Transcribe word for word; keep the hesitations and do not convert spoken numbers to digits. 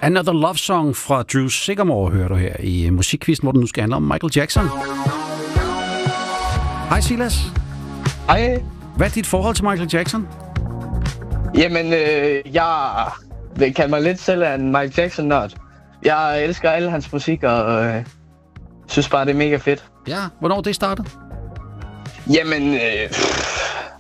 Another Love Song fra Drew Sycamore hører du her i Musikquizzen, hvor den nu skal handle om Michael Jackson. Hej Silas. Hej. Hvad er dit forhold til Michael Jackson? Jamen, øh, jeg vil kalde mig lidt selv en Michael Jackson-nørd. Jeg elsker alle hans musik, og øh, synes bare, det er mega fedt. Ja, hvornår det startede? Jamen, øh,